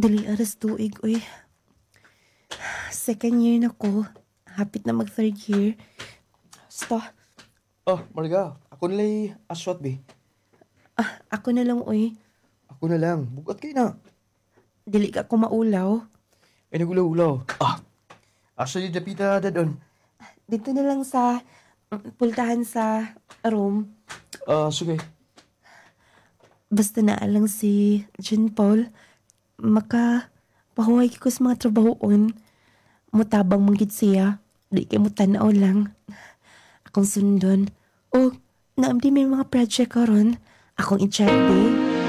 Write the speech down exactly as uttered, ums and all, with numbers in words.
Dili aras tuig, uy. Second year na ko. Hapit na mag third year. Basta, Oh, Marga, ako nalay aswat be. ah, ako na lang, uy. Ako na lang, bugat kayo na. Dili ka ko maulaw. Ay, nagulaw-ulaw. Ah, actually, dapita dadon. Dito na lang sa mm, pultahan sa room. Ah, sige. Basta na lang si Jean Paul. Maka, pahuway ko sa mga trabahoon. Mutabang manggit siya. Di kay mo tanaw lang. Akong sundon. O, naamdi may mga project karon. Akong i-check, eh.